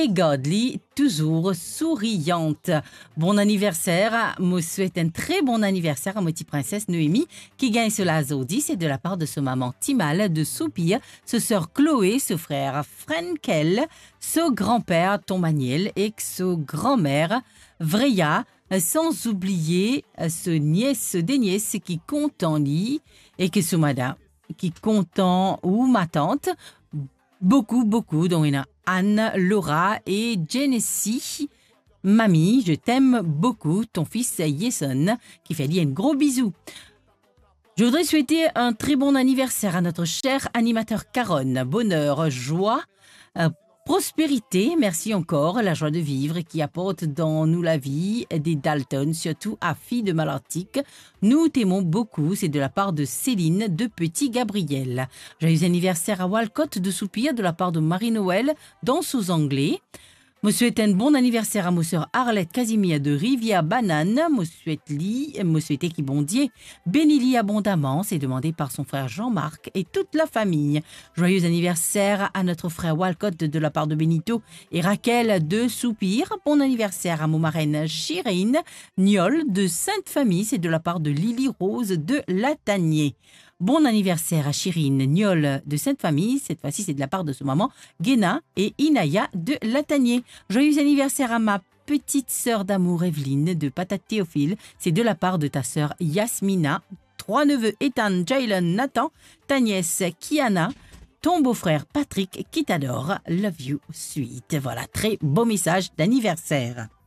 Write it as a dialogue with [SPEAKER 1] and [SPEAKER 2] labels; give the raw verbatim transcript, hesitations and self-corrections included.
[SPEAKER 1] et Godly, toujours souriante. Bon anniversaire, me souhaite un très bon anniversaire à ma petite princesse Noémie qui gagne cela Zodi, c'est de la part de sa maman Timal de Soupir, sa sœur Chloé, ce frère Frenkel, ce grand-père Tomaniel et ce grand-mère Vreya, sans oublier ce nièce des nièces qui compte en lit et que ce madame qui compte en ou ma tante. Beaucoup, beaucoup, dont il y a Anne, Laura et Genesee. Mamie, je t'aime beaucoup, ton fils Jason, qui fait dire un gros bisou. Je voudrais souhaiter un très bon anniversaire à notre cher animateur Caron. Bonheur, joie, euh, prospérité, merci encore, la joie de vivre qui apporte dans nous la vie des Dalton, surtout à Fille de Malartic. Nous t'aimons beaucoup, c'est de la part de Céline de Petit Gabriel. Joyeux anniversaire à Walcott de Soupir de la part de Marie-Noël dans sous-anglais. Me souhaite un bon anniversaire à ma sœur Arlette Casimir de Rivière Banane. Me souhaite li, me souhaite qui bondier. Bénilie abondamment, c'est demandé par son frère Jean-Marc et toute la famille. Joyeux anniversaire à notre frère Walcott de la part de Benito et Raquel de Soupir. Bon anniversaire à mon marraine Chirine Niol de Sainte-Famille, c'est de la part de Lily Rose de Latanier. Bon anniversaire à Chirine Niol de Sainte-Famille, cette fois-ci c'est de la part de ce maman Guéna et Inaya de Latanier. Joyeux anniversaire à ma petite sœur d'amour Evelyne de Patate Théophile, c'est de la part de ta sœur Yasmina, trois neveux Ethan, Jalen, Nathan, ta nièce Kiana, ton beau-frère Patrick qui t'adore, love you sweet. Voilà, très beau message d'anniversaire.